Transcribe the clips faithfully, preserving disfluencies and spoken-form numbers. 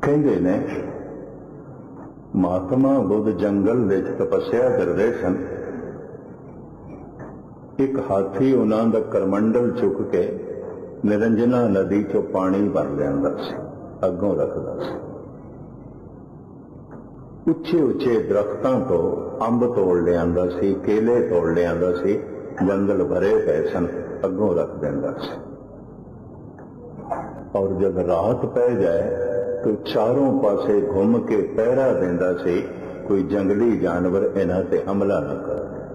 ਕਹਿੰਦੇ ਨੇ ਮਹਾਤਮਾ ਬੁੱਧ ਜੰਗਲ ਵਿੱਚ ਤਪੱਸਿਆ ਕਰਦੇ ਸਨ। ਇੱਕ ਹਾਥੀ ਉਹਨਾਂ ਦਾ ਕਰਮੰਡਲ ਚੁੱਕ ਕੇ ਨਿਰੰਜਨਾ ਨਦੀ ਚੋਂ ਪਾਣੀ ਭਰ ਲਿਆਂਦਾ ਸੀ, ਅੱਗੋਂ ਰੱਖਦਾ ਸੀ। ਉੱਚੇ ਉੱਚੇ ਦਰਖਤਾਂ ਤੋਂ ਅੰਬ ਤੋੜ ਲਿਆਂਦਾ ਸੀ, ਕੇਲੇ ਤੋੜ ਲਿਆਂਦਾ ਸੀ, ਜੰਗਲ ਭਰੇ ਪਏ ਸਨ, ਅੱਗੋਂ ਰੱਖ ਦਿੰਦਾ ਸੀ। ਔਰ ਜਦ ਰਾਤ ਪੈ ਜਾਏ तो चारों पासे घूम के पहरा देंदा से कोई जंगली जानवर इन्हां ते हमला न करे।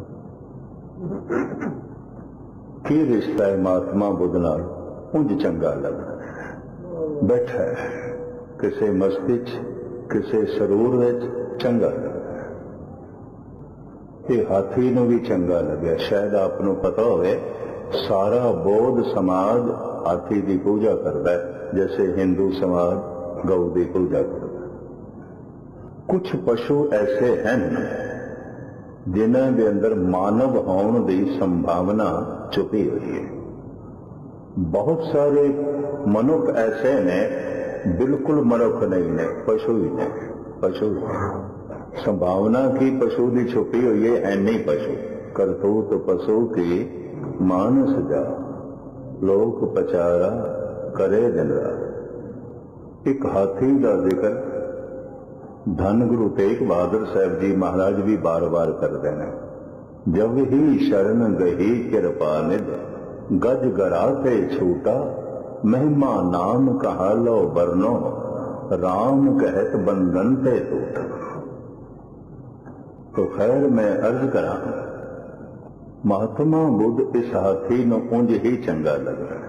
की रिश्ता है महात्मा बुद्ध नाल? उंज चंगा लगदा बैठा है किसे मस्ती च किसे सरूर विच चंगा लगदा। ये हाथी नूं भी चंगा लग्या। शायद आप नूं पता होवे सारा बौद्ध समाज हाथी की पूजा करता है, जैसे हिंदू समाज गौ की पूजा करता। कुछ पशु ऐसे हैं जिन्हां दे अंदर मानव होने की संभावना छुपी हुई है। बहुत सारे मनुष्य ऐसे ने बिल्कुल मनुष्य नहीं ने, पशु ही ने, पशु संभावना की पशु की छुपी हुई है, है नहीं पशु। करतूत पशु की मानस जा लोक पचारा करे दिन रात। एक हाथी का जिक्र धन गुरु तेग बहादुर साहब जी महाराज भी बार बार करते हैं। जब ही शरण गही कृपा निध गज गराते छूटा महिमा नाम कहा लो बरनो राम कहत बंधन ते टूटा। तो खैर मैं अर्ज करा महात्मा बुद्ध इस हाथी नूं उंज ही चंगा लग रहा है।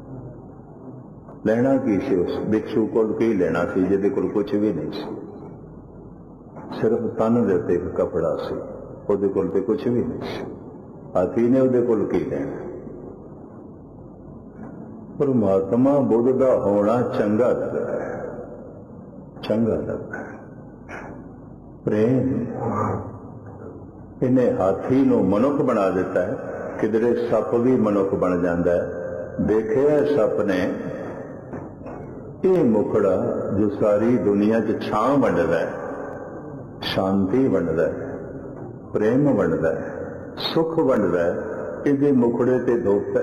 लेना की सी उस भिक्षु को की लेना सी जिहदे कोल कुछ भी नहीं सी, सिर्फ तन दे उत्ते एक कपड़ा सी, उहदे कोल ते कुछ भी नहीं सी। हाथी ने उहदे कोल की लेना? पर महात्मा बुद्ध दा होना चंगा लगदा है, चंगा लगदा है। प्रेम इन्हें हाथी नूं मनुख बना दिता है। किधरे सप भी मनुख बन जाता है। देखिया सप ने ये मुखड़ा जो सारी दुनिया च छां वंडदा है, शांति वंडदा है, प्रेम वंडदा है, सुख वंडदा है, इहदे मुखड़े ते धुप है।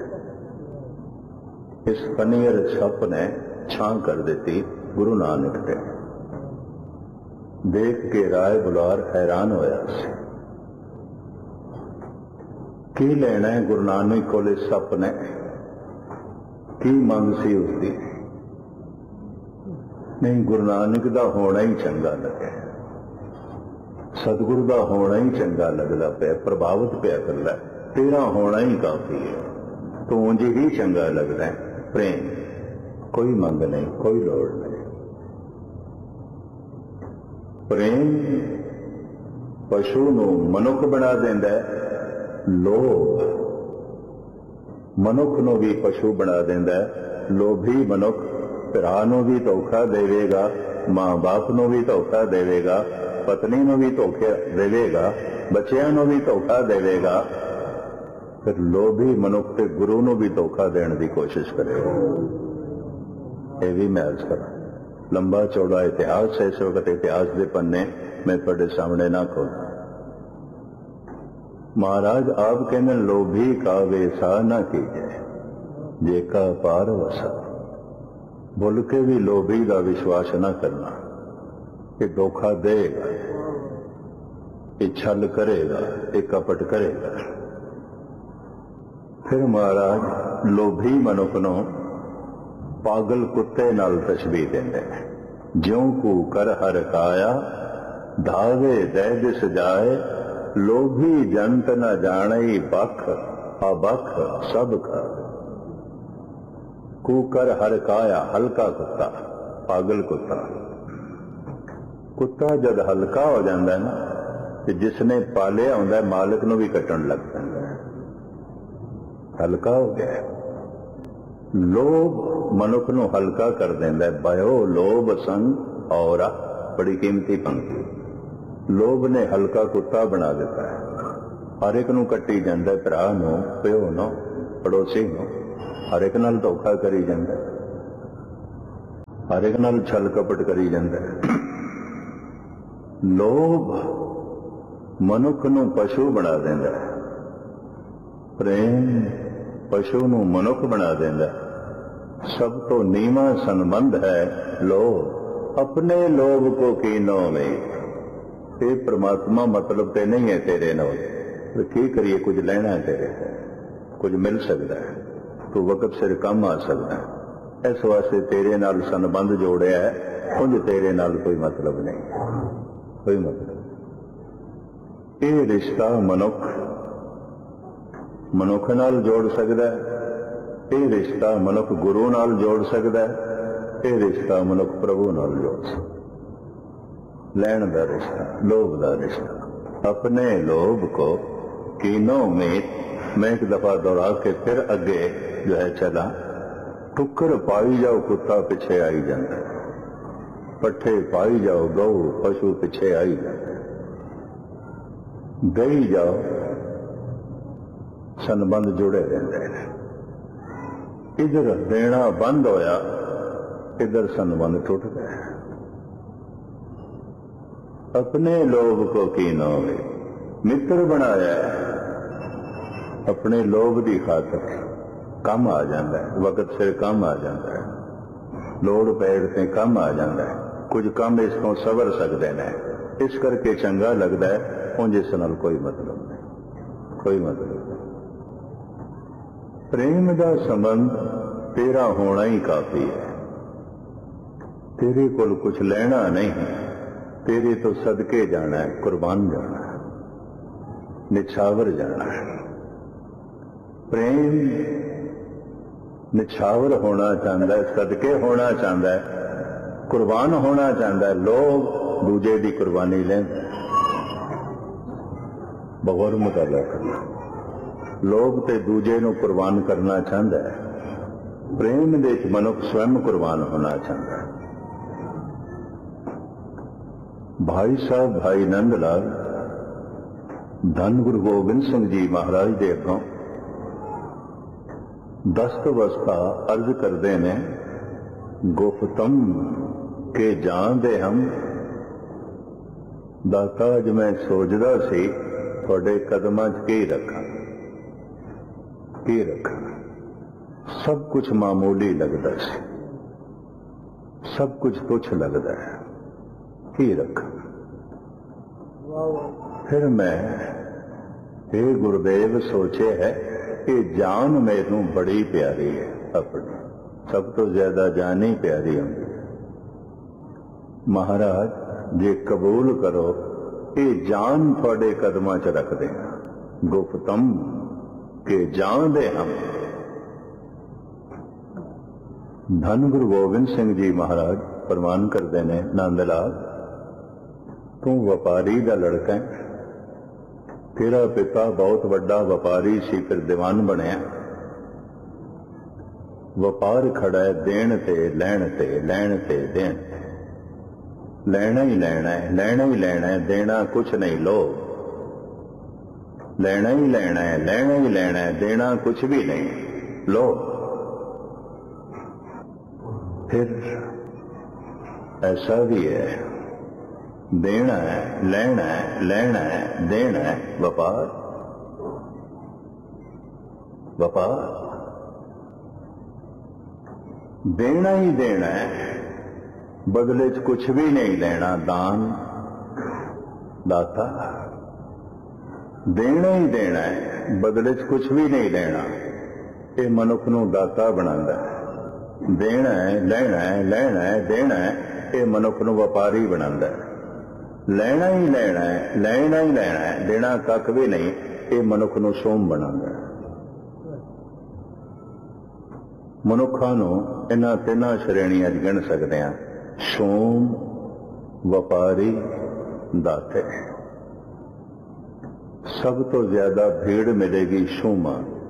इस पनीर छप ने छां कर दी गुरु नानक ने। देख के राय बुलार हैरान होया सी। की लेना है गुरु नानक कोले सप ने? की मंग सी उसकी? नहीं, गुरु नानक दा होना ही चंगा लगे, सतगुरु दा होना ही चंगा लगदा पे, प्रभावित पे करदा। तेरा होना ही काफी है, तो उंज ही चंगा लगदा है। प्रेम कोई मंग नहीं, कोई लोड़ नहीं। प्रेम पशु नूं मनुख बना देंदा है। लोभ मनुख नूं भी पशु बना देंदा है। लोभी मनुख भरा नूं भी धोखा देवेगा, मां बाप नूं भी धोखा देवेगा, पत्नी नूं भी धोखा देवेगा, बच्चियां नूं भी धोखा देवेगा। फिर लोभी मनुख ते गुरु नूं भी धोखा देने की कोशिश करेगा। यह भी मैं अर्ज करा। लंबा चौड़ा इतिहास है, इस वक्त इतिहास के पन्ने मैं तुहाडे सामने ना खोलूं। महाराज आप कहने लोभी का वेसा ना कीजिए जेका पार वसा। बोल के भी लोभी का विश्वास न करना कि धोखा देगा, ये छल करेगा, ये कपट करेगा। फिर महाराज लोभी मनुख नूं पागल कुत्ते नाल तशबीह देंदे ने। ज्यों कू कर हर काया धावे दै दिस जाए लोभी जंत न जाने बख अबख सब का। कुकर हर काया हल्का कुत्ता, पागल कुत्ता। कुत्ता जब हल्का हो जाता है ना, तो जिसने पालिया होंदा है मालिक नूं भी कट्टण लग पैंदा है, हल्का हो गया। लोभ मनुख नूं हल्का कर देंदा है। भयो लोभ संग और बड़ी कीमती पंक्ति। लोभ ने हल्का कुत्ता बना दिता है। हर एक नूं कट्टी जांदा है, भरा नूं, प्यो नूं, पड़ोसी नूं, हर एक नाल धोखा करी जांदा। हर एक नाल छल कपट करी जांदा है। लोभ मनुख नूं पशु बना देंदा है, प्रेम पशु नूं मनुख बना देंदा है। सब तो नीवा संबंध है लोभ। अपने लोभ को कीनो में, ये परमात्मा मतलब ते नहीं है तेरे नाल, तो की करिए, कुछ लेना है तेरे से, कुछ मिल सकता है, तू वक्त सिर कम आ सकता है, इस वास्ते तेरे नाल संबंध जोड़िया है, उंज तेरे नाल कोई मतलब नहीं, कोई मतलब। ये रिश्ता मनुख मनुख नाल जोड़ सकता है, ये रिश्ता मनुख गुरु नाल जोड़ सकता है, ये रिश्ता मनुख प्रभु नाल जोड़ सकता। लैण का रिश्ता, लोभ का रिश्ता। अपने लोभ को कीनों में, मैं एक दफा दोहरा के फिर अगे जो है चला, ठुकर पाई जाओ कुत्ता पिछे आई जाता है, पट्ठे पाई जाओ गऊ पशु पिछे आई जाता है, गई जाओ संबंध जुड़े रहते हैं। इधर देना बंद होया, इधर संबंध टूट गए। अपने लोभ को कीनों में मित्र बनाया है, अपने लोभ की खातर कम आ जाता है, वक्त सिर कम आ जाता है, लोड़ पैड़ से कम आ जाता है, कुछ कम इसको सवर सकते हैं, इस करके चंगा लगता है, उंज इस नाल कोई मतलब नहीं, कोई मतलब नहीं। प्रेम का संबंध तेरा होना ही काफी है। तेरे कोल कुछ लेना नहीं, तेरे तो सदके जाना है, कुर्बान जाना है, निछावर जाना है। प्रेम निछावर होना चाहता है, सदके होना चाहता है, कुर्बान होना चाहता है। लोग दूजे की कुर्बानी लेंदे, बहुत मुताला करना। लोग ते दूजे नूं कुर्बान करना चाहता है, प्रेम दे विच मनुख स्वयं कुर्बान होना चाहता है। भाई साहब भाई नंद लाल धन गुरु गोबिंद सिंह जी महाराज दे अगों दस्त अवस्था अर्ज करते ने, गुफ्तम के जान दे हम दाता, अज मैं सोचदा सी तुहाडे कदमां च की रखा, की रखा। सब कुछ मामूली लगता सी, सब कुछ तुच्छ लगता है, की रखा। फिर मैं हे गुरुदेव सोचे है कि जान मैनू बड़ी प्यारी है, अपनी सब तो ज्यादा जान ही प्यारी होंगी। महाराज जे कबूल करो, ये जान थोड़े कदमां च रख देना, गुफ्तम के जान दे हम। धन गुरु गोबिंद सिंह जी महाराज फरमान करते हैं, नंद लाल तू व्यापारी का लड़का है, तेरा पिता बहुत बड़ा व्यापारी सी, फिर दीवान बनया। व्यापार खड़ा है देण ते लैण ते, लैण ते देण, लेना ही लेना है, लेना ही लेना है, देना कुछ नहीं, लो लेना ही लेना है, लेना ही लेना है, देना कुछ भी नहीं, लो। फिर ऐसा भी है, देना है, लेना है, लेना है, देना है, व्यापार व्यापार देना ही देना है, बदले च कुछ भी नहीं लेना, दान दाता। देना ही देना है, बदले च कुछ भी नहीं लेना, ये मनुख नूं दाता बनांदा है। देना है, लेना है, लेना है, देना है, ये मनुख नूं व्यापारी बनांदा है। लेना ही लेना है, लेना ही लेना है, देना कख भी नहीं, ये मनुख नूं सोम बनांदा है। मनुखां नूं इन्हां तिन्हां श्रेणियां च गिण सकदे हां, सोम, व्यापारी, दाते। सब तो ज्यादा भीड़ मिलेगी सोमा,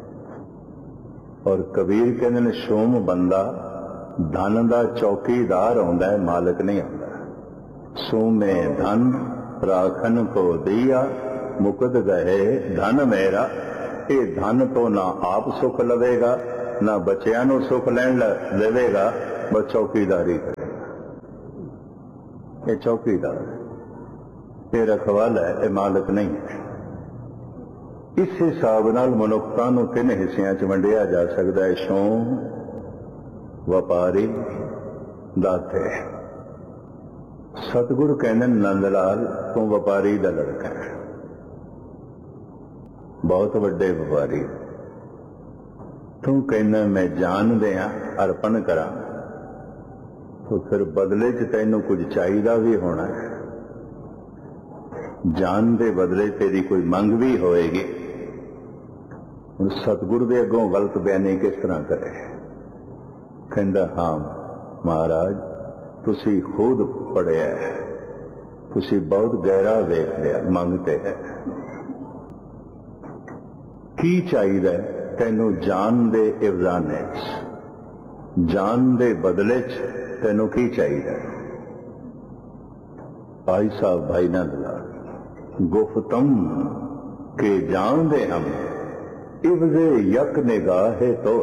और कबीर कहते हैं सोम बंदा धन का चौकीदार होंदा है, मालिक नहीं होंदा। सोमे धन राखन को दिया, मुकद गए धन मेरा। ये धन तो ना आप सुख लवेगा, ना बच्चियां नूं सुख लैण देवेगा, बस चौकीदारी करेगा। ये चौकीदार है, ये रखवाला है, ये मालिक नहीं है। इस हिसाब नाल मनुखता नूं तीन हिस्सियां च वंडिया जा सकता है, शौं, वपारी, दाते। सतगुर कहने नंद लाल तू वपारी दा लड़का है, बहुत वड्डे व्यापारी। तू कहना मैं जान दिया अर्पण करा, तो फिर बदले च तैनू कुछ चाहिदा भी होना है। जान दे बदले तेरी कोई मंग भी होएगी। हुण सतगुर दे अगों गलत बयानी किस तरह करे? कहंदा हाँ महाराज तुसी खुद पढ़िया है, तुसी बहुत गहरा वेख लिया, मंगते है की चाहिए तैनू जान दे इवजाने, जान दे बदले च तैनू की चाहिए? भाई साहब भाई नंद लाल गुफ्तम के जान दे हम इवजे यक निगाहे तो,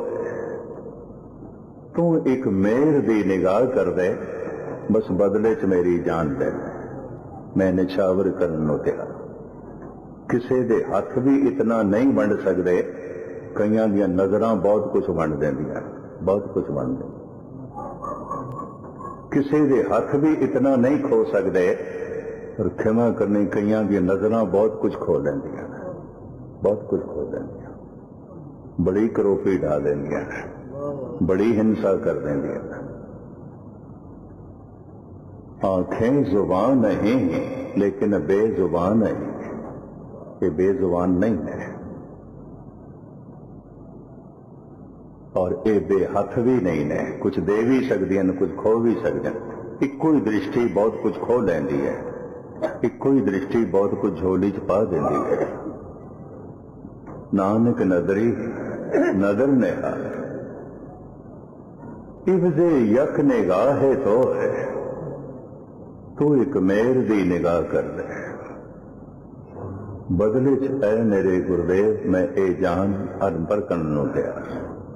तू एक मेर दी निगाह कर दे, बस बदले च मेरी जान दे, मैं निछावर करन नूं तैयार। किसी दे हथ भी इतना नहीं वंड सकते, कईयां दियां नजरां बहुत कुछ वंड देंदियां, बहुत कुछ वंड देंदियां। किसी दे हथ भी इतना नहीं खो सकते, पर खिमा करनी कईयां दियां नजरां बहुत कुछ खो लेंदियां, बहुत कुछ खो लेंदियां, बड़ी करोपी ढा देंदियां, बड़ी हिंसा कर देंदियां। आंखें जुबान नहीं लेकिन बेजुबान नहीं, ये बेजुबान नहीं है, और ये बेहथ भी नहीं ने, कुछ दे भी सकदियां कुछ खो भी सकदियां। इक्को ही दृष्टि बहुत कुछ खो लैंदी है, इक्को ही दृष्टि बहुत कुछ झोली च पा देंदी है। नानक नदरी नदर निहार इवजे यक निगाहे तो है, तू एक मेर दी निगाह कर ले, बदले च ऐ मेरे गुरुदेव मैं ए जान अर्पण करन नूं तैयार।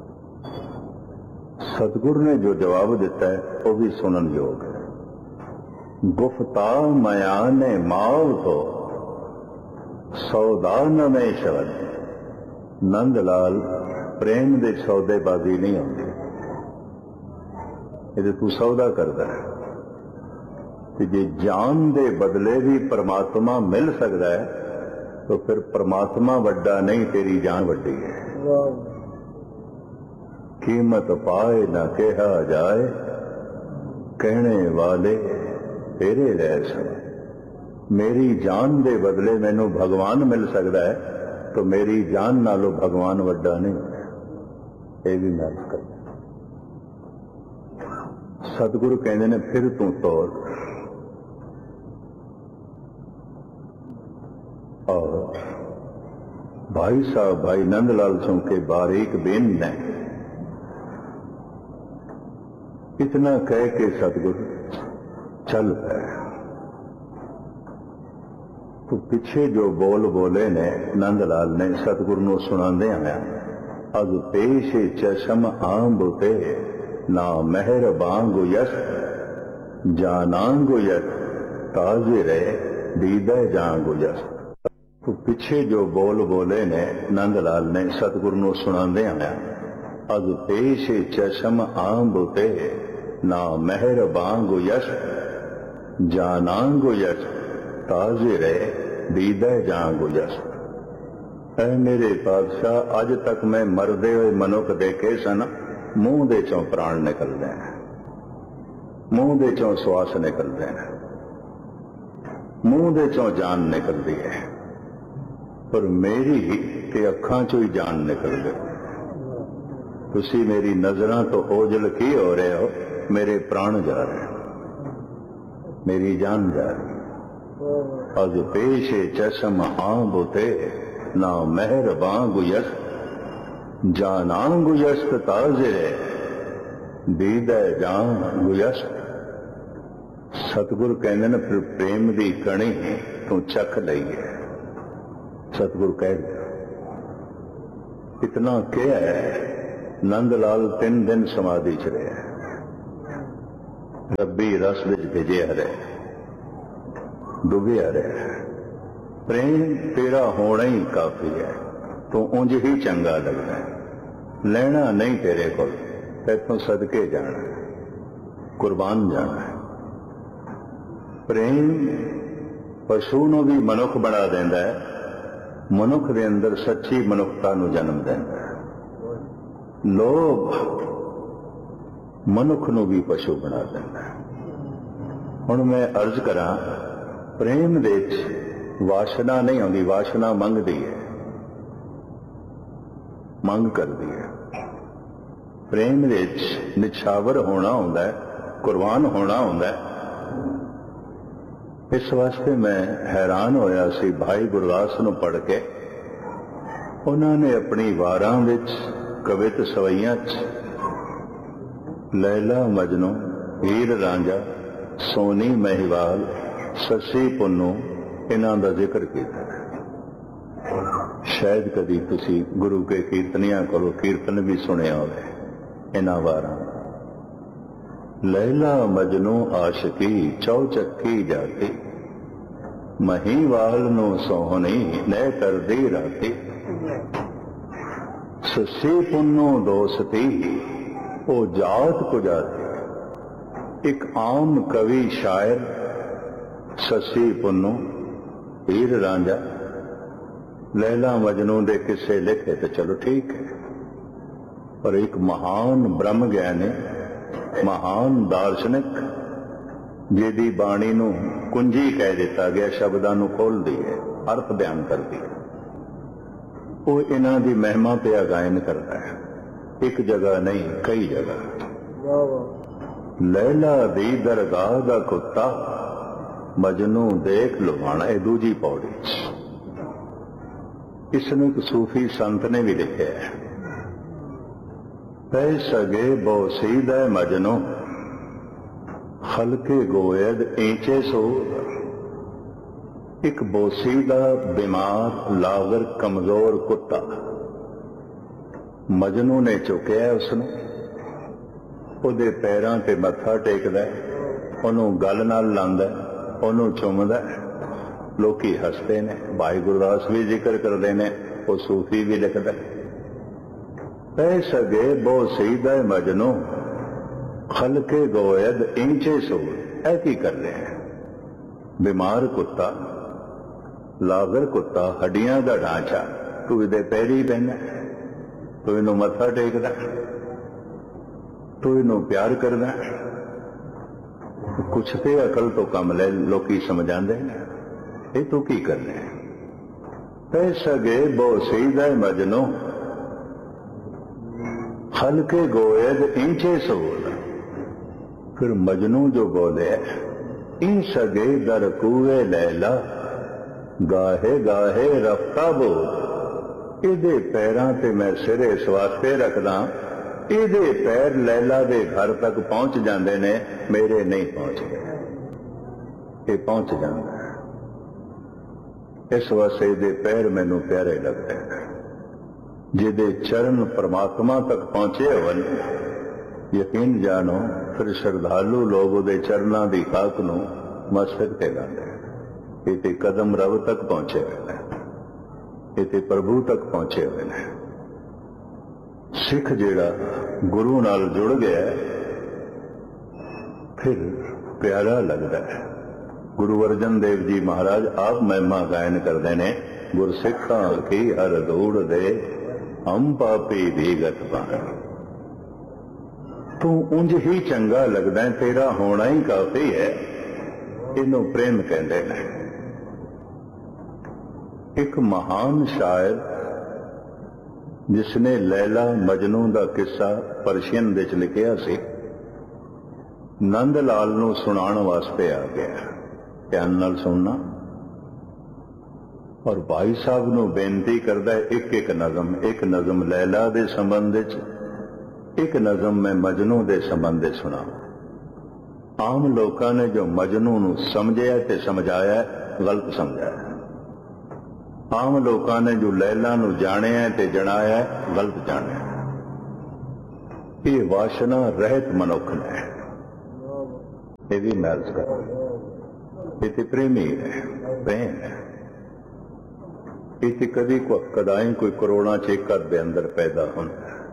सतगुरु ने जो जवाब दिता है वह भी सुनन योग है। गुफ्ता मया ने माव तो सौदा न में शब्द, नंद लाल प्रेम दे सौदेबाजी नहीं होती, ये तू सौदा करता है। कि जे जान दे बदले भी परमात्मा मिल सकता है, तो फिर परमात्मा वड्डा नहीं, तेरी जान वड्डी है। कीमत पाए न कहा जाए, कहने वाले तेरे रह सके। मेरी जान दे बदले मैनू भगवान मिल सकता है, तो मेरी जान नालों भगवान वड्डा नहीं, ये भी मैं कर। सतगुरु कहते ने फिर तू तोड़, और भाई साहब भाई नंदलाल सिंह के बारीक बेन ने इतना कह के सतगुरु चल पे। तो पीछे जो बोल बोले ने नंदलाल ने सतगुरु नूं सुणांदे आया, अज पेश चशम आंबुते ना मेहर बांगु यश, जानांगु यश ताजे रहे दीदा जांगु यश। तो पीछे जो बोल बोले ने नंदलाल ने सतगुरु नूं सुणांदे आया, अज पेश चशम आंबुते ना मेहर बांगु यश, जानांगु यश ताजे रहे दीदा जांगु यश। ऐ मेरे पातशाह, अज तक मैं मरदे हुए मनुख देखे सन, मुंह दे चों प्राण निकलते हैं, मुंह दे चों श्वास निकलते हैं, मुंह दे चों जान निकलती है, पर मेरी ते अखां चों ही जान निकल गई। तुसी मेरी नजरां तो ओझल की हो रहे हो, मेरे प्राण जा रहे, मेरी जान जा रही। अज पेशे चशम आंबुते ना मेहर बांगु यश, जानांगु यश ताजे दीदा जांगु यश। सतगुरु कहते ने फिर प्रेम दी कणी तू चख लई है। सतगुरु कह दिया, इतना क्या है। नंदलाल तीन दिन समाधि च रहे, ਰੱਬੀ ਰਸ ਵਿੱਚ ਭਿਜਿਆ ਰਹਿ, ਡੁੱਬਿਆ ਰਹਿ। ਪ੍ਰੇਮ ਤੇਰਾ ਹੋਣਾ ਹੀ ਕਾਫੀ ਹੈ, ਤੂੰ ਉਂਝ ਹੀ ਚੰਗਾ ਲੱਗਦਾ ਹੈ। ਲੈਣਾ ਨਹੀਂ ਤੇਰੇ ਕੋਲ, ਤੈਥੋਂ ਸਦਕੇ ਜਾਣਾ, ਕੁਰਬਾਨ ਜਾਣਾ। ਪ੍ਰੇਮ ਪਸ਼ੂ ਨੂੰ ਵੀ ਮਨੁੱਖ ਬਣਾ ਦਿੰਦਾ ਹੈ, ਮਨੁੱਖ ਦੇ ਅੰਦਰ ਸੱਚੀ ਮਨੁੱਖਤਾ ਨੂੰ ਜਨਮ ਦਿੰਦਾ ਹੈ। ਲੋਭ ਮਨੁੱਖ ਨੂੰ ਵੀ ਪਸ਼ੂ ਬਣਾ ਦਿੰਦਾ ਹੈ। ਹੁਣ ਮੈਂ ਅਰਜ਼ ਕਰਾਂ, ਪ੍ਰੇਮ ਦੇ ਵਿੱਚ ਵਾਸ਼ਨਾ ਨਹੀਂ ਆਉਂਦੀ, ਵਾਸ਼ਨਾ ਮੰਗਦੀ ਹੈ, ਮੰਗ ਕਰਦੀ ਹੈ। ਪ੍ਰੇਮ ਵਿੱਚ ਨਿਛਾਵਰ ਹੋਣਾ ਹੁੰਦਾ ਹੈ, ਕੁਰਬਾਨ ਹੋਣਾ ਹੁੰਦਾ ਹੈ। ਇਸ ਵਾਸਤੇ ਮੈਂ ਹੈਰਾਨ ਹੋਇਆ ਸੀ ਭਾਈ ਗੁਰਦਾਸ ਨੂੰ ਪੜ੍ਹ ਕੇ। ਉਹਨਾਂ ਨੇ ਆਪਣੀ ਵਾਰਾਂ ਵਿੱਚ, ਕਵਿਤ ਸਵਈਆਂ 'ਚ ਲੈਲਾ ਮਜਨੂ, ਹੀਰ ਰਾਂਝਾ, ਸੋਨੀ ਮਹੀਵਾਲ, ਸੱਸੀ ਪੁੰਨੂ, ਇਹਨਾਂ ਦਾ ਜ਼ਿਕਰ ਕੀਤਾ। ਸ਼ਾਇਦ ਕਦੀ ਤੁਸੀਂ ਗੁਰੂ ਕੇ ਕੀਰਤਨੀਆਂ ਕੋਲੋਂ ਕੀਰਤਨ ਵੀ ਸੁਣਿਆ ਹੋਵੇ ਇਹਨਾਂ ਵਾਰਾਂ। लैला मजनू आशिकी चौचक्की जाती, महीवाल नो सोहनी न कर दी राती, सस्सी पुन्नो दोस्ती ओ जात को जाती। एक आम कवि शायर सस्सी पुन्नो, हीर रांझा, लैला मजनू दे किस्से लिखे तो चलो ठीक है, पर एक महान ब्रह्म ज्ञानी, महान दार्शनिक जिहदी बाणी नूं कुंजी कह दिता गया, शब्दां नूं खोलदी है, अर्थ बयान करती है, वो इन्हां दी महिमा पे गायन करता है। एक जगह नहीं कई जगह। लैला दी दरगाह दा कुत्ता मजनू देख लुभाना, ये दूजी पौड़ी। इसनूं एक सूफी संत ने भी लिखा है, पै सगे बोसीद मजनू हल्के गोयद ईंचे सो। एक बोसीदा बीमार लागर कमजोर कुत्ता मजनू ने चुकिया, उसने ਉਹਦੇ पैरों ते मत्था टेकदा, ਉਹਨੂੰ गल नाल लांदा, ਉਹਨੂੰ चुमदा। लोकी हसते ने, भाई गुरदास भी जिक्र करते हैं, वो सूफी भी लिखता। पै सगे बोसीदा मजनू खलके गोयद इंचे सो। ऐ की कर रहे हैं? बीमार कुत्ता, लागर कुत्ता, हड्डियां का ढांचा, तू इहदे पैरी पैना, तू इनू मत्था टेकदा, तू इनू प्यार करदा। कुछ ते अकल तो कम ले, लोकी समझांदे ने, ये तू की कर रहे हैं? पै सगे बोसीदा मजनू हल्के गोयद इंचे सोल। फिर मजनू जो बोले, इन सगे दर कुए लैला गाहे गाहे रफ्ता बोल। इहदे पैरां ते मैं सिरे इस वास्ते रखदा, इहदे पैर लैला दे घर तक पहुंच जांदे ने, मेरे नहीं पहुंचदे, ये पहुंच जांदा। इस वास्ते इहदे पैर मैनू प्यारे लगदे हैं। जिहदे चरण परमात्मा तक पहुंचे होवन, यकीन जानो फिर श्रद्धालु लोग उहदे चरणां दी खाक नूं मस्तक ते लांदे। इते कदम रब तक पहुंचे हुए हैं, इते प्रभु तक पहुंचे हुए हैं। सिख जिहड़ा गुरु नाल जुड़ गया फिर प्यारा लगता है। गुरु अर्जन देव जी महाराज आप महिमा गायन करते हैं, गुरसिखा की हर दौड़ दे हम पापी भी गत पान। तू उंज ही चंगा लगदा है, तेरा होना ही काफी है, इनू प्रेम कहते हैं। एक महान शायर जिसने लैला मजनू का किस्सा परशियन विच लिखिया सी, नंद लाल नू सुनाण वास्ते आ गया। ध्यान नाल सुनना। और भाई साहब नू बेनती करदा है, एक एक नज़म, एक नज़म लैला दे संबंध विच, एक नज़म मैं मजनू दे संबंध विच सुना। आम लोगों ने जो मजनू नू समझिया ते समझाया, गलत समझाया। आम लोगों ने जो लैला नू जानिया ते जनाया, गलत जानिया। ये वासना रहत मनुख ने, ये भी मैल कर ये तो प्रेमी है, प्रेम है। ये तो कदी को कदाई कोई करोड़ा चेकर दे अंदर पैदा होता है।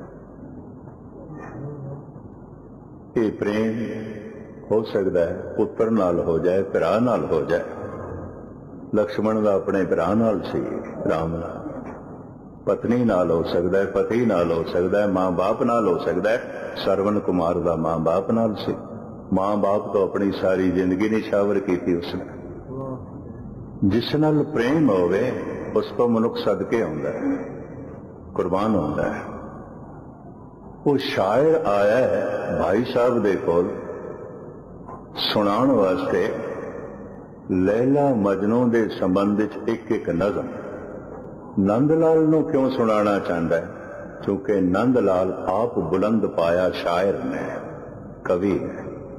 ये प्रेम हो सकता है पुत्र नाल हो जाए, भरा नाल हो जाए। लक्ष्मण का अपने भरा नाल सी, राम नाल। पत्नी नाल हो सकता है, पति नाल हो सकता है, मां बाप नाल हो सकता है। सरवण कुमार का मां बाप नाल सी। मां बाप तो अपनी सारी जिंदगी निछावर की थी उसने। जिस नाल प्रेम होवे उस तो मनुख सदके आउंदा है, कुर्बान होता है। वो शायर आया है भाई साहब दे कोल सुनाण वास्ते लैला मजनू दे संबंध च एक एक नज़म। नंदलाल नूं क्यों सुनाना चाहता है? क्योंकि नंदलाल आप बुलंद पाया शायर ने, कवि है।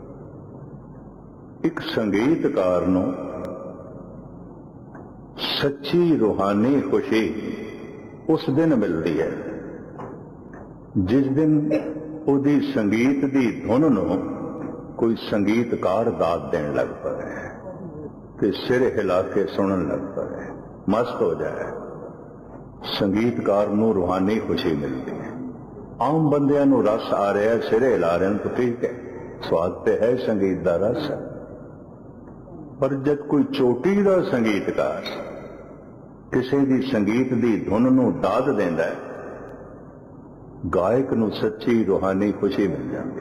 एक संगीतकार नूं सच्ची रूहानी खुशी उस दिन मिलती है जिस दिन उदी संगीत दी धुन नूं कोई संगीतकार दाद देन लग पए ते सिर हिला के सुनन लग पए, मस्त हो जाए। संगीतकार नूं रूहानी खुशी मिलती है। आम बंदियां नूं रस आ रहा है, सिर हिला रहे हैं तो ठीक है, स्वाद ते है संगीत दा रस। पर जब कोई चोटी दा संगीतकार किसी दी संगीत दी धुन नूं दाद देंदा है, गायक नूं सच्ची रूहानी खुशी मिल जाती।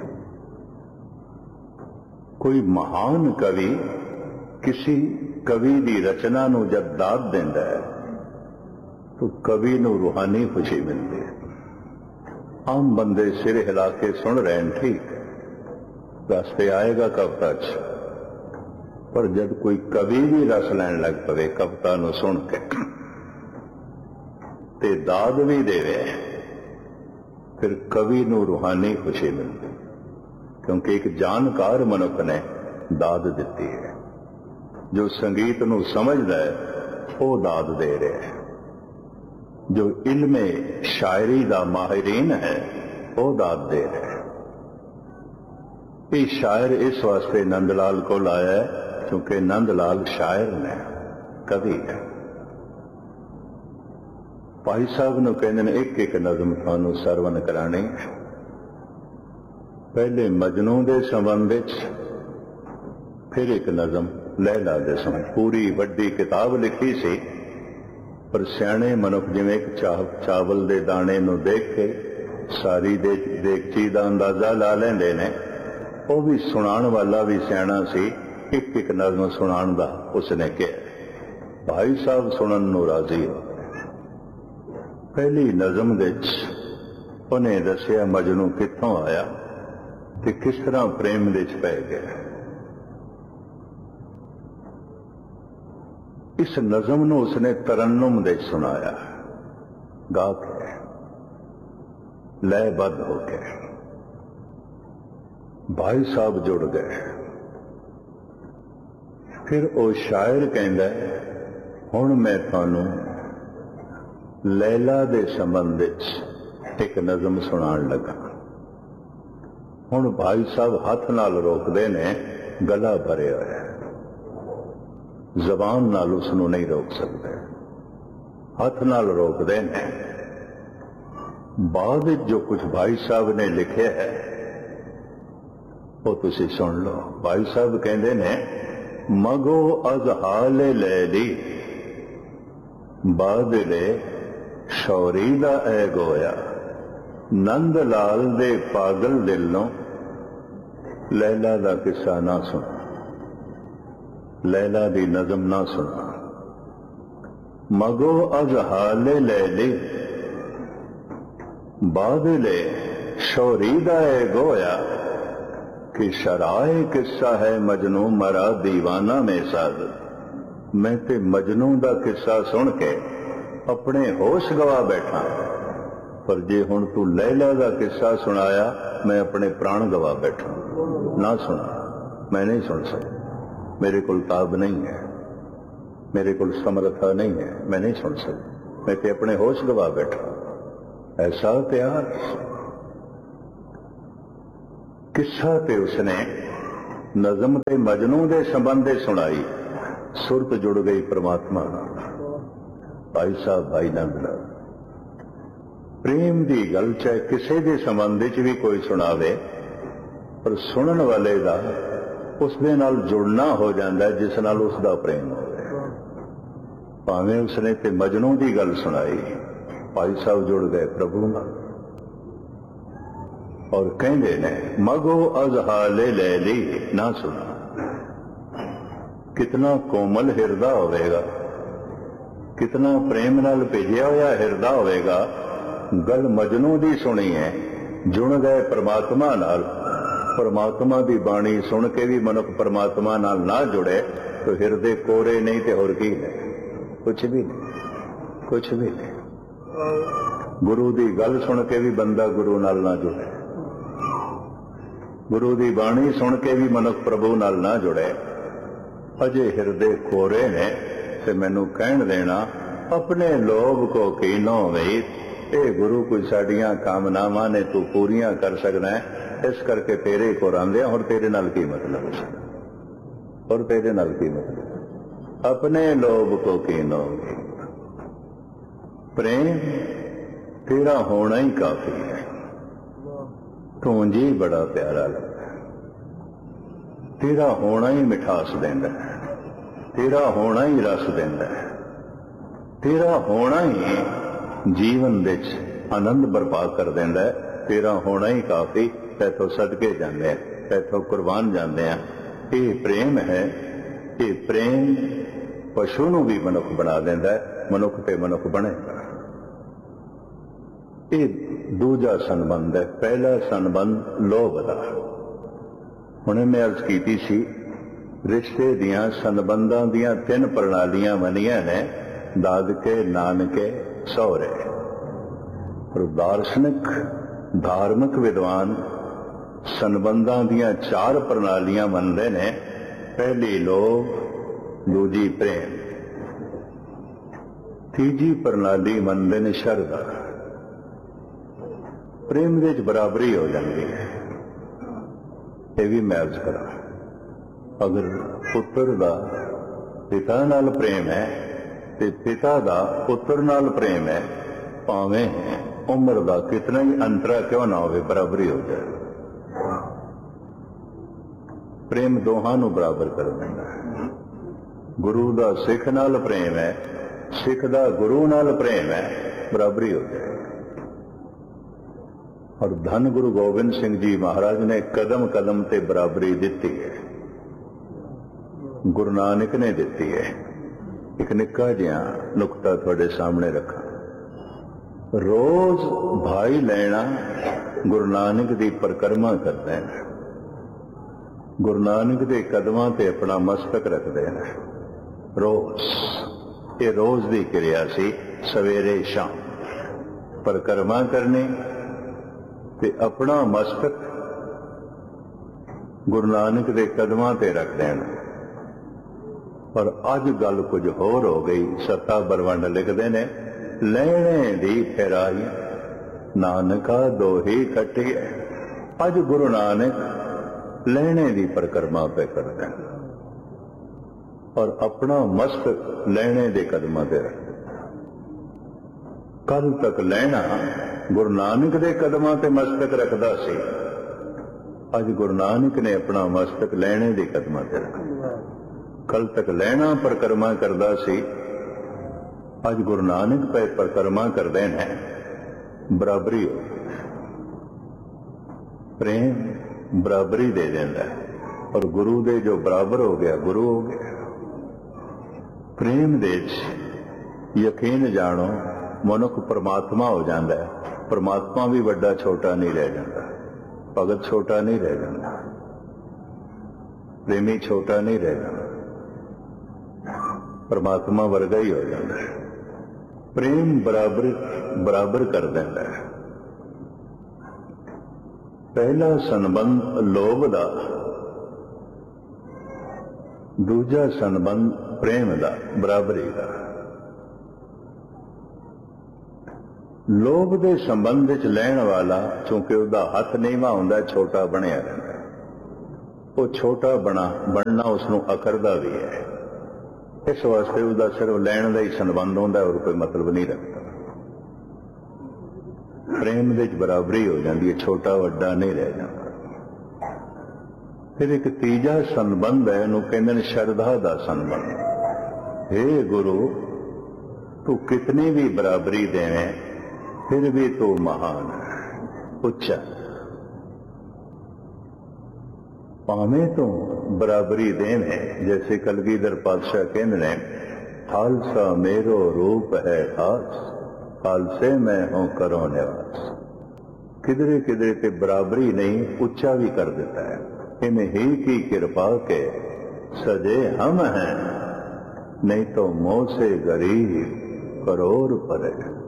कोई महान कवि किसी कवि दी रचना नूं जब दाद देंदा है तो कवि नूं रूहानी खुशी मिलती है। आम बंदे सिर हिला के सुन रहे हैं, ठीक है, रास्ते आएगा कविता च। पर जब कोई कवि भी रस लैन लग पवे कविता नूं सुन के ते दाद भी देवे, फिर कवि नूं रूहानी खुशी मिलती। क्योंकि एक जानकार मनुख ने दाद दी है। जो संगीत नूं समझदा है वो दाद दे रहा है। जो इल्मे शायरी दा माहिरीन है वो दाद दे रहा है। ये शायर इस वास्ते नंदलाल को लाया है क्योंकि नंदलाल शायर ने, कवि है। भाई साहब नूं कहंदे ने एक एक नज़म तुहानूं सरवण कराणी। पहले मजनू दे संबंध विच, फिर एक नज़म लैला दे संबंध। पूरी वड्डी किताब लिखी सी पर सियाणे मनुख जिवें एक चा, चावल दे दाणे नूं देख के सारी दे देगची दा अंदाजा ला लैंदे ने, वो भी सुनाण वाला भी सियाणा सी। एक एक नज़म सुनाण दा उसने कहा। भाई साहब सुनन नूं राजी हो। पहली नज़म विच उन्हें दसिया मजनू कित्थों आया ते किस तरह प्रेम दे च पै गया। इस नज़म नूं उसने तरन्नुम दे सुनाया, गा के लयबद्ध होके। भाई साहब जुड़ गए। फिर वो शायर कहंदा है हुण मैं तुहानूं लैला दे संबंध विच एक नज़म सुनाण लगा। हुण भाई साहब हाथ नाल रोकदे ने, गला भरे होया है, जबान नाल उसनूं नहीं रोक सकते, हाथ नाल रोकदे ने। बाद जो कुछ भाई साहब ने लिखे है वो तुसी सुन लो। भाई साहब कहंदे ने मगो अज हाले लैली बादले शौरी दा ऐ गोया। नंद लाल दे पागल दिलों लैला दा किस्सा ना सुना, लैला दी नज़म ना सुना। मगो अज हाले लैली बादले शौरी दा ऐ गोया कि शराए किस्सा है मजनू मरा दीवाना में साज। मैं ते मजनू दा किस्सा सुन के अपने होश गवा बैठा, पर जे हुण तू लैला दा किस्सा सुनाया मैं अपने प्राण गवा बैठा। ना सुना, मैं नहीं सुन सकता, मेरे को ताब नहीं है, मेरे को समर्था नहीं है, मैं नहीं सुन सकता, मैं ते अपने होश गवा बैठा। ऐसा प्यार किस्सा ते उसने नज़म ते मजनू दे संबंध दे सुनाई, सुरत जुड़ गई परमात्मा नाल। भाई साहब भाई नंद नाल प्रेम दी गल चाहे किसी दे संबंध च भी कोई सुनावे, पर सुनन वाले दा उस दे नाल जुड़ना हो जाता है जिस नाल उसका प्रेम हो। भावें उसने ते मजनू की गल सुनाई, भाई साहब जुड़ गए प्रभु नाल। और कहते ने मगो अजहाले लैली ना सुना, कितना कोमल हिरदा होवेगा, कितना प्रेम नाल भेजिया होया हिरदा होवेगा। गल मजनू दी सुनी है, जुड़ गए परमात्मा नाल। परमात्मा दी बाणी सुन के भी मनुख परमात्मा नाल ना जुड़े तो हिरदे कोरे नहीं ते होर की है, कुछ भी नहीं, कुछ भी नहीं। गुरु दी गल सुन के भी बंदा गुरु नाल ना जुड़े, गुरु दी बाणी सुन के भी मनुख प्रभु नाल ना जुड़े, अजे हिरदे कोरे ने। ते मैनू कहण देना अपने लोभ को कीनो वही, ए गुरु कोई साड़ियां कामनावां ने तू पूरियां कर सकदा है, इस करके तेरे को आंदे और तेरे नाल की मतलब, और तेरे नाल की मतलब। अपने लोभ को कीनो वही, प्रेम तेरा होना ही काफी है। तू जी बड़ा प्यारा लगता है, तेरा होना ही मिठास देंदा है, तेरा होना ही रस देंदा है, तेरा होना ही जीवन विच आनंद बर्पा कर देंदा है। तेरा होना ही काफी, तैथों सदके जाते हैं, तैथों कुर्बान जाते हैं। ये प्रेम है, ये प्रेम पशु नूं भी मनुख बना देंदा है, मनुख ते मनुख बनेगा। ये दूजा संबंध है। पहला संबंध लोभ दा। हुणे मैं अर्ज कीती सी, रिश्ते दियां संबंधां दियां तीन प्रणालियां बनियां ने, दादके नानके सौरे। और दार्शनिक धार्मिक विद्वान संबंधां दियां चार प्रणालियां मनदे ने। पहली लोभ, दूजी प्रेम, तीजी प्रणाली मनदे ने शरधा। प्रेम विच बराबरी हो जाती है। ये भी मैं अर्ज करा, अगर पुत्र दा पिता नाल प्रेम है ते पिता दा पुत्र नाल प्रेम है, भावें उम्र दा कितना ही अंतरा क्यों ना हो, बराबरी हो जाए। प्रेम दोहां नूं बराबर कर देंदा है। गुरु दा सिख नाल प्रेम है, सिख दा गुरु नाल प्रेम है, बराबरी हो जाए। और धन गुरु गोबिंद सिंह जी महाराज ने कदम कदम ते बराबरी दिती है, गुरु नानक ने दिती है। एक निक्का जिहा नुकता थोड़े सामने रखा। रोज भाई लेना गुरु नानक की परिक्रमा करते हैं, गुरु नानक के कदमां ते अपना मस्तक रखते हैं। रोज ये रोज की क्रिया सी, सवेरे शाम परिक्रमा करनी ते अपना मस्तक गुरु नानक के कदमां ते रख देना। पर अज गल कुछ होर हो गई। सत्ता बरवंड लिखते ने, लैणे दी फेराई नानका दोही खट्टी है। अज गुरु नानक लैणे दी परिक्रमा पे करते हैं और अपना मस्तक लैणे दे कदमां ते रखते। कल तक लैना गुरु नानक दे कदमां ते मस्तक रखदा सी, अज गुरु नानक ने अपना मस्तक लैणे दे कदमां ते रखा। कल तक लैना परिक्रमा करदा सी, अज गुरु नानक पे परिक्रमा करते हैं, बराबरी हो। प्रेम बराबरी दे देंदा है और गुरु दे जो बराबर हो गया गुरु हो गया। प्रेम दे यकीन जानो मनुख परमात्मा हो जाता है। परमात्मा भी बड़ा छोटा नहीं रह जाता, भगत छोटा नहीं रह जाता, प्रेमी छोटा नहीं रह जाता, परमात्मा वर्गा ही हो जाता है। प्रेम बराबर बराबर कर देता है। पहला संबंध लोभ दा, दूजा संबंध प्रेम दा, बराबरी दा। लोभ दे संबंध च लैण वाला चूंकि उसका हथ नीवा हुंदा, छोटा बनिया रहता है। वो छोटा बना बनना उसनों अकरदा भी है। इस वास्ते उसका सिर्फ लैण का ही संबंध होता है और कोई मतलब नहीं रखता। प्रेम दे बराबरी हो जाती है, छोटा वड्डा नहीं रह जाता। फिर एक तीजा संबंध है, उन्होंने कहते हैं श्रद्धा का संबंध। हे गुरु, तू कितनी भी बराबरी देवे फिर भी तू महान है, उच्चा। भावें तो बराबरी देवे, जैसे कलगीधर पातशाह कहते हैं, खालसा मेरो रूप है खास, खालसे मैं हूं करो निवास। किधरे किधरे ते बराबरी नहीं, उच्चा भी कर देता है। इन ही की कृपा के सजे हम हैं, नहीं तो मोह से गरीब करोड़ परे।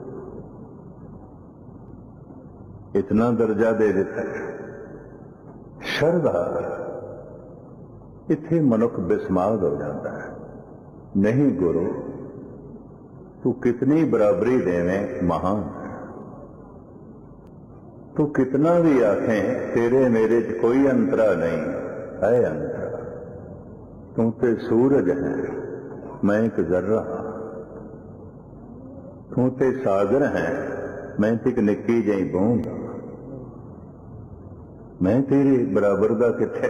इतना दर्जा दे देता है। श्रद्धा इत्थे मनुख बिस्माद हो जाता है। नहीं गुरु, तू कितनी बराबरी देवे महान है। तू कितना भी आखें तेरे मेरे च कोई अंतरा नहीं है, अंतरा। तू ते सूरज है, मैं एक जर्रा। तू ते सागर है, मैं एक निक्की जही बूंद। मैं तेरे बराबर का किथे।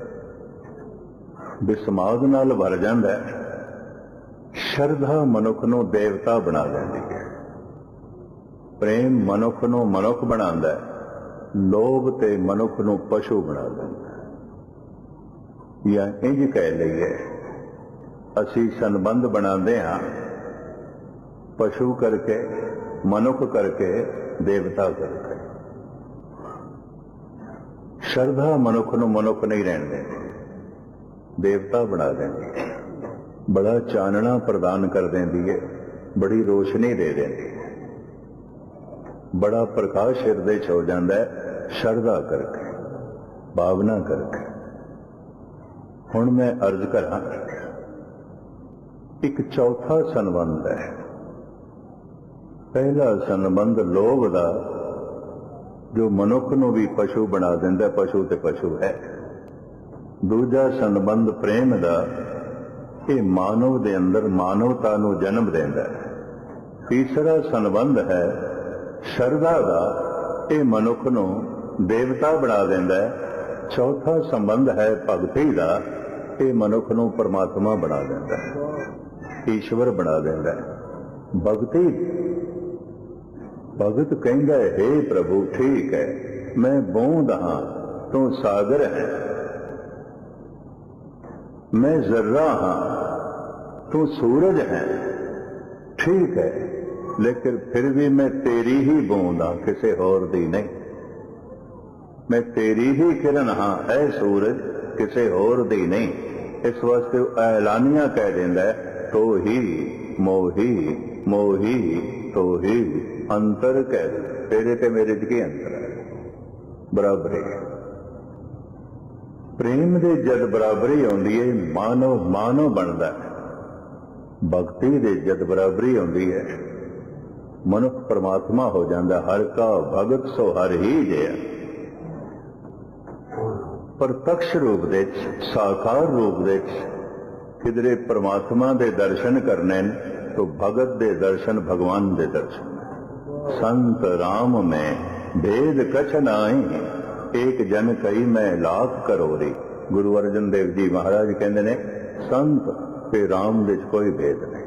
बिस्माद नाल भर जांदा है। श्रद्धा मनुख नूं देवता बना देंदी है। प्रेम मनुख नूं मनुख बनांदा है। लोभ ते मनुख नूं पशु बना देंदा है। या इंज कह लईए, असी संबंध बनाते हाँ पशु करके, मनुख करके, देवता करके। श्रद्धा मनुख नूं मनुख नहीं रहन देंदी, देवता बना देंदी है। बड़ा चानना प्रदान कर देंदी है, बड़ी रोशनी दे देंदी है, बड़ा प्रकाश हिरदे च हो जाता है श्रद्धा करके, भावना करके। हुण मैं अर्ज करा, एक चौथा संबंध है। पहला संबंध लोभ का, जो मनुख नूं भी पशु बना देंदा, पशु ते पशु है। दूजा संबंध प्रेम का, ये मानव दे अंदर मानवता नूं जन्म देंदा है। तीसरा संबंध है श्रद्धा का, ये मनुख नूं देवता बना देंदा है। चौथा संबंध है भगती का, ये मनुख नूं परमात्मा बना देंदा है, ईश्वर बना देंदा है। भगती, भगत कहंदा है, हे प्रभु ठीक है, मैं बूंद हाँ, तू सागर है। मैं जर्रा हाँ, तू सूरज है। ठीक है, लेकिन फिर भी मैं तेरी ही बूंद हाँ, किसी होर दी नहीं। मैं तेरी ही किरण हाँ, ऐ सूरज, किसी होर दी नहीं। इस वास्ते ऐलानिया कह देंदा है, तो ही मोही मोही तो ही अंतर कह दे। तेरे ते मेरे च की अंतर है? बराबरी। प्रेम दे जद बराबरी आउंदी है, मानव मानव बनदा है। भगती दे जद बराबरी आउंदी है, मनुख परमात्मा हो जाता। हर का भगत सो हर ही जिया। प्रत्यक्ष रूप दे, साकार रूप दे, किधरे परमात्मा दे दर्शन करने तो भगत दे दर्शन भगवान दे दर्शन। संत राम में भेद कछ नाई, एक जन कई मैं लाख करोड़ी। गुरु अर्जन देव जी महाराज कहते ने, संत ते राम दे कोई भेद नहीं,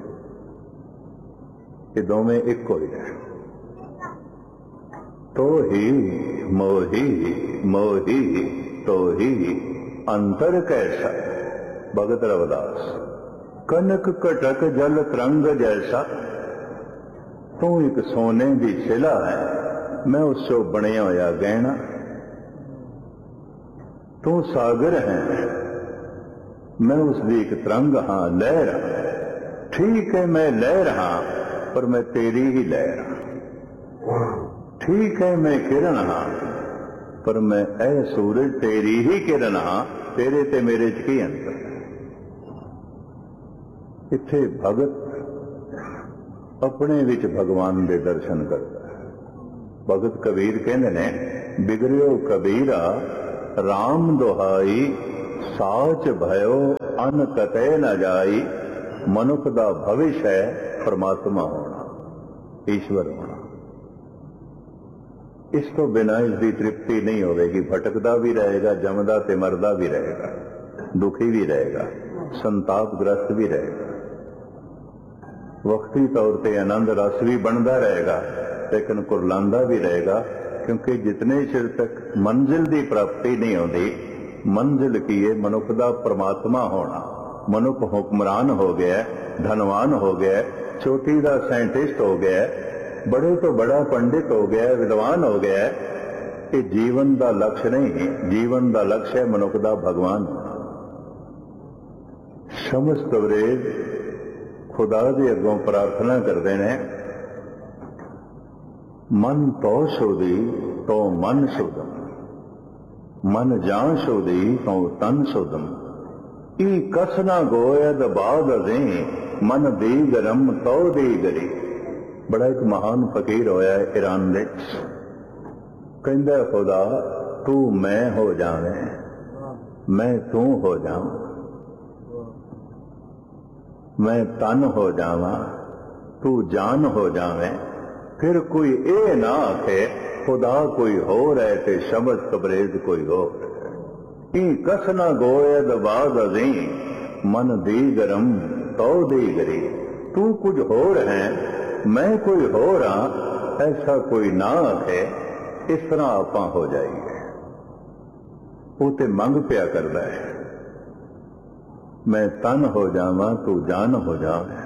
ये दोवें एक ही है। तो ही मोही मोही तो ही अंतर कैसा। भगत रविदास। कनक कटक जल तरंग जैसा, तू एक सोने की शिला है, मैं उस चो बनया होया गहना। तू सागर है, मैं उसकी एक तरंग हाँ, लहर। ठीक है मैं लहर हाँ, पर मैं तेरी ही लहर हाँ। ठीक है मैं किरण हाँ, पर मैं ऐ सूरज तेरी ही किरण हाँ, तेरे ते मेरे च की अंतर है। इत्थे भगत अपने विच भगवान दे दर्शन करता है। भगत कबीर कहते ने, बिगड़ियो कबीरा राम दुहाई साच भयो अन कतै न जाई, मनुख दा भविष्य है परमात्मा होना, ईश्वर होना। इस तो बिना इसकी तृप्ति नहीं होगी। भटकदा भी रहेगा, जमदा ते मरदा भी रहेगा, दुखी भी रहेगा, संतापग्रस्त भी रहेगा, वक्ती तौर पर आनंद रस भी बनता रहेगा, लेकिन कुरलांदा भी रहेगा। क्योंकि जितने चिर तक मंजिल की प्राप्ति नहीं होती, मंजिल की है मनुख का परमात्मा होना। मनुख हुक्मरान हो गया, धनवान हो गया, चोटी का साइंटिस्ट हो गया, बड़े तो बड़ा पंडित हो गया, विद्वान हो गया। ये जीवन का लक्ष्य नहीं, जीवन का लक्ष्य है मनुख का भगवान। समस्त वरेद खुदा के अगों प्रार्थना करते हैं, मन तो सोधी तो मन सोधम, मन जान सोधी तो तन सोधम, ई कसना गोयद बाद दे मन दी गरम तो दी गरी। बड़ा एक महान फकीर होया है ईरान दे, कहंदा खुदा तू मैं हो जावे, मैं तू हो जाऊं, मैं तन हो जावा, तू जान हो जावे। फिर कोई ए ना आखे खुदा कोई हो रहे थे शमस कबरेज कोई हो। ई कसना गोयद बाद अजी मन दी गरम तो दी गरी। तू कुछ हो रहे मैं कोई हो रहा, ऐसा कोई ना आखे। इस तरह आपां हो जाइए। वो ते मंग पिया करदा है, मैं तन हो जावा तू जान हो जावे,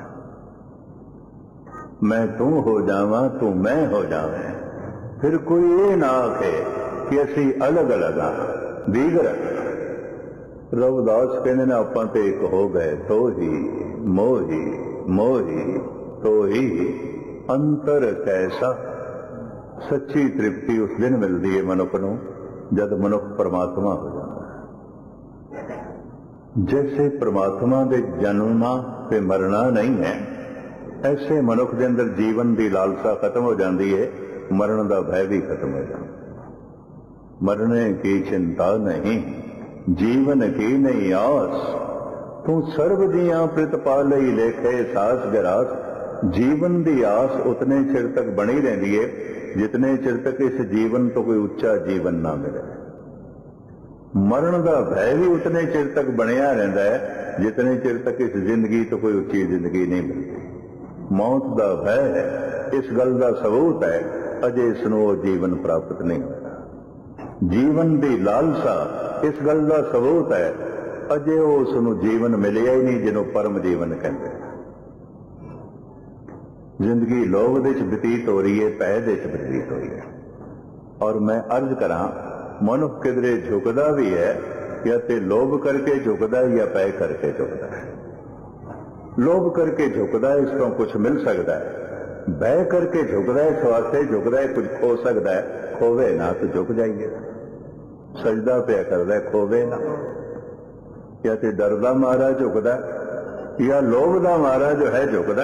मैं तू हो जावा तू मैं हो जावे। फिर कोई ये ना आखे कि असी अलग अलग हाँ दीगर। रविदास कहने ने आपां ते एक हो गए, तो ही मोही मोही तो ही अंतर कैसा। सच्ची तृप्ति उस दिन मिलती है मनुख नूं जद मनुख परमात्मा हो जाता है। जैसे परमात्मा के जन्मना ते मरना नहीं है, ऐसे मनुख के अंदर जीवन की लालसा खत्म हो जाती है, मरण का भय भी खत्म हो जाता। मरने की चिंता नहीं, जीवन की नहीं आस, तू सर्व दियां प्रतिपालई लेखे सास गरास। जीवन की आस उतने चिर तक बनी रहती है जितने चिर तक इस जीवन तो कोई उच्चा जीवन ना मिले। मरण का भय भी उतने चिर तक बनया रहता है जितने चिर तक इस जिंदगी तो कोई उच्ची जिंदगी नहीं मिलती। मौत का भय है, इस गल का सबूत है अजे इसनूं जीवन प्राप्त नहीं होया। जीवन की लालसा इस गल का सबूत है अजे उसनूं जीवन मिलिया ही नहीं जिन्हों परम जीवन कहते हैं। जिंदगी लोभ दे च बतीत हो रही है, भय दे च बतीत हो रही है। और मैं अर्ज करा मनुख किधरे झुकदा भी है या ते लोभ करके झुकदा है या भय करके झुकदा है। लोभ करके झुकदा है इसको कुछ मिल सकता है, भय करके झुकदा है इस वास्ते झुकदा है कुछ खो सकता है। खोवे ना तो झुक जाइए, सजदा पे करदा है खोवे ना। या तो डरदा मारा झुकदा या लोभ दा मारा जो है झुकदा।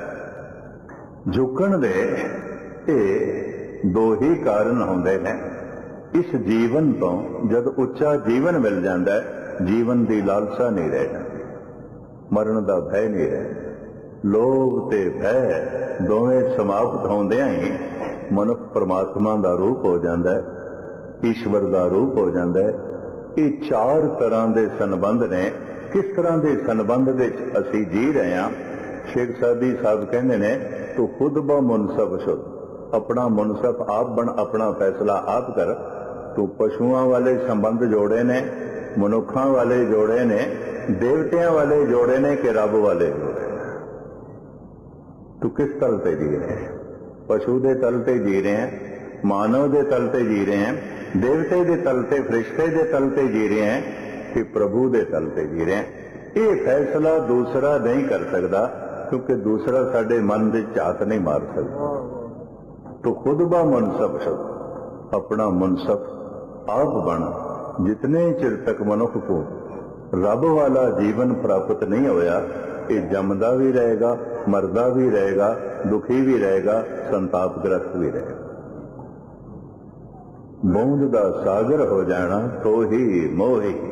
झुकण दे ये दो ही कारण होंदे हैं। इस जीवन तो जब उच्चा जीवन मिल जाता है, जीवन की लालसा नहीं रह जाती, मरण का भय नहीं रह। लोभ ते भय दोवें समाप्त होंदियां ही मनुष्य परमात्मा का रूप हो जाता है, ईश्वर का रूप हो जाता है। ये चार तरह के संबंध ने। किस तरह के संबंध असी जी रहे हैं? शेख सादी साहब कहते ने तू खुद ब मुनसफ शुद्ध, अपना मुनसफ आप बन, अपना फैसला आप कर। तू पशुओं वाले संबंध जोड़े ने, मनुखों वाले जोड़े ने, देवतियां वाले जोड़े ने कि रब वाले जोड़े ने? तू किस तल पे जी रहे हैं? पशु के तल पे जी रहे हैं, मानव के तल पे जी रहे हैं, देवते के तल पे, फरिश्ते के तल पे जी रहे हैं कि प्रभु के तल पे जी रहे हैं? ये फैसला दूसरा नहीं कर सकता, क्योंकि दूसरा साडे मन के झात नहीं मार सकता। तो खुद ब मुनसफ शुद्ध, अपना मुनसफ आप बन। जितने चिर तक मनुष्य को रब वाला जीवन प्राप्त नहीं होया, ये जमदा भी रहेगा, मरदा भी रहेगा, दुखी भी रहेगा, संतापग्रस्त भी रहेगा। बूंद दा सागर हो जाना तो ही मोही,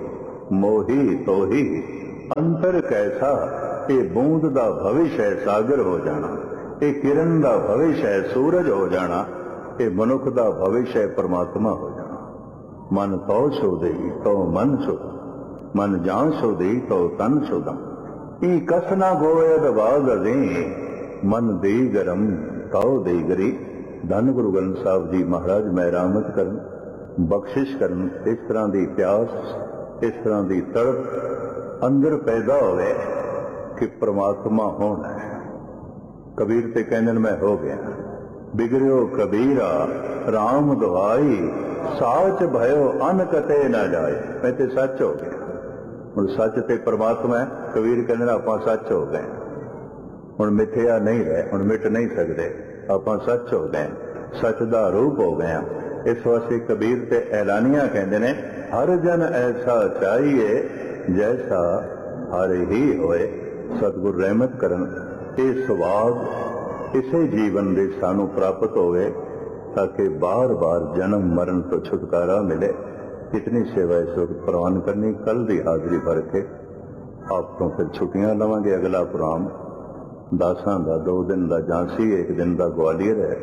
मोही तोही अंतर कैसा, ये बूंद दा भविष्य है सागर हो जाना, ये किरण दा भविष्य है सूरज हो जाना, ये मनुख दा भविष्य है परमात्मा हो जाना। मन तो छो दे तो मन छो, मन जान छो दे तो तन छुदा, ई कसना गोयद बाग दे, मन दे गरम तो दे गरी। धन गुरु ग्रंथ साहब जी महाराज मेहरामत करन, बख्शिश करन। इस तरह की प्यास, इस तरह की तड़प अंदर पैदा होवे कि परमात्मा होना है। कबीर ते कहंदे मैं हो गया, बिगड़ियो कबीरा राम दुआई, साच भयो अन कते ना जाए। मैं ते सच हो गया। हुण सच ते परमात्मा है। कबीर कहंदे आपां सच हो गए, हुण मिथ्या नहीं रहे, हुण मिट नहीं सकते, आपां सच हो गए, सच दा रूप हो गए। इस वास्ते कबीर ते ऐलानिया कहंदे ने, हर जन ऐसा चाहिए जैसा हर ही होए। सतगुर रहमत करन ये सुभाग इसे जीवन दे सानू प्राप्त होवे, ताकि बार बार जन्म मरण तो छुटकारा मिले। इतनी सेवा इस वक्त प्रवान करनी। कल की हाजिरी भर के आप तो फिर छुट्टियां लवांगे। अगला प्रोग्राम दासां दा, दो दिन का झांसी, एक दिन का ग्वालियर है,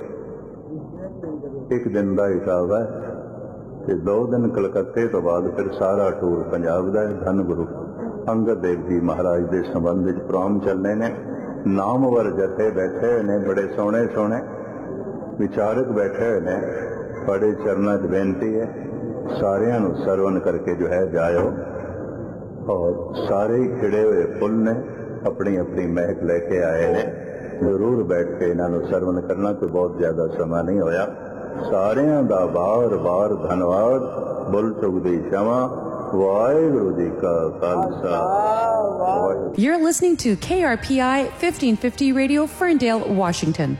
एक दिन का इटावा है, ते दो दिन कलकत्ते तो बाद फिर सारा टूर पंजाब का है। धन गुरु अंगद देव जी महाराज के संबंध में प्रोग्राम चलने ने। नामवर जथे बैठे ने, बड़े सोहने सोहने विचारक बैठे हुए ने। बड़े चरणों च बेनती है सारियां नूं सरवण करके जो है जाओ, और सारे ही खिड़े हुए फुल ने अपनी अपनी महक लेके आए ने। जरूर बैठ के इन्हों सरवण करना, कोई बहुत ज्यादा समा नहीं होया। सारियां दा बार बार धन्यवाद। बुल चुगदी क्षमा। वाहिगुरू जी का Khalsa. You're listening to K R P I fifteen fifty Radio, Ferndale, Washington.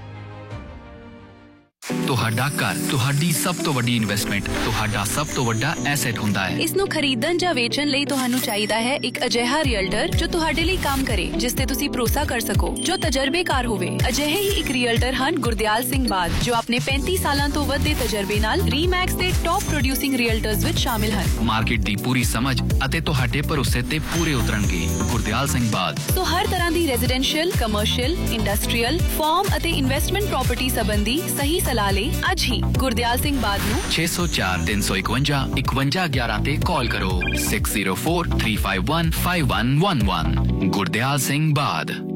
ਤੁਹਾਡਾ ਘਰ ਤੁਹਾਡੀ ਸਭ ਤੋਂ ਵੱਡੀ ਇਨਵੈਸਟਮੈਂਟ, ਤੁਹਾਡਾ ਸਭ ਤੋਂ ਵੱਡਾ ਐਸੈਟ ਹੁੰਦਾ ਹੈ। ਇਸ ਨੂੰ ਖਰੀਦਣ ਜਾਂ ਵੇਚਣ ਲਈ ਤੁਹਾਨੂੰ ਚਾਹੀਦਾ ਹੈ ਇੱਕ ਅਜਿਹਾ ਰੀਅਲਟਰ ਜੋ ਤੁਹਾਡੇ ਲਈ ਕੰਮ ਕਰੇ, ਜਿਸ ਤੇ ਤੁਸੀਂ ਭਰੋਸਾ ਕਰ ਸਕੋ, ਜੋ ਤਜਰਬੇਕਾਰ ਹੋਵੇ। ਅਜਿਹੇ ਹੀ ਇੱਕ ਰੀਅਲਟਰ ਹਨ ਗੁਰਦਿਆਲ ਸਿੰਘ ਬਾਦ, ਜੋ ਆਪਣੇ ਪੈਂਤੀ ਸਾਲਾਂ ਤੋਂ ਵੱਧ ਦੇ ਤਜਰਬੇ ਨਾਲ ਰੀਮੈਕਸ ਦੇ ਟੌਪ ਪ੍ਰੋਡਿਊਸਿੰਗ ਰੀਅਲਟਰਸ ਵਿੱਚ ਸ਼ਾਮਿਲ ਹਨ। ਮਾਰਕੀਟ ਦੀ ਪੂਰੀ ਸਮਝ ਅਤੇ ਤੁਹਾਡੇ ਭਰੋਸੇ ਤੇ ਪੂਰੇ ਉਤਰਨਗੇ। ਗੁਰਦਿਆਲ ਸਿੰਘ ਬਾਦ ਸੋ ਹਰ ਤਰ੍ਹਾਂ ਦੀ ਰੈਜ਼ੀਡੈਂਸ਼ੀਅਲ, ਕਮਰਸ਼ੀਅਲ, ਇੰਡਸਟਰੀਅਲ, ਫਾਰਮ ਅਤੇ ਇਨਵੈਸਟਮੈਂਟ ਪ੍ਰਾਪਰਟੀ ਸੰਬੰਧੀ ਸਹੀ ਸਲਾਹ ਲਈ ਅੱਜ ਹੀ ਗੁਰਦਿਆਲ ਸਿੰਘ ਬਾਦ ਨੂੰ ਛੇ ਸੌ ਚਾਰ ਤਿੰਨ ਸੌ ਇਕਵੰਜਾ ਇਕਵੰਜਾ ਗਿਆਰਾਂ ਤੇ ਕਾਲ ਕਰੋ। Six zero four three five one five one one one. Gurdial Singh ਬਾਦ।